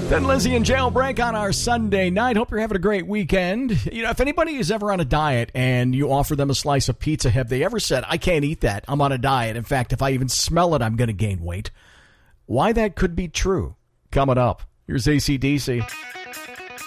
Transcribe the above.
Then Lizzie and Jailbreak on our Sunday night. Hope you're having a great weekend. You know, if anybody is ever on a diet and you offer them a slice of pizza, have they ever said, I can't eat that, I'm on a diet. In fact, if I even smell it, I'm going to gain weight. Why that could be true. Coming up, here's AC/DC.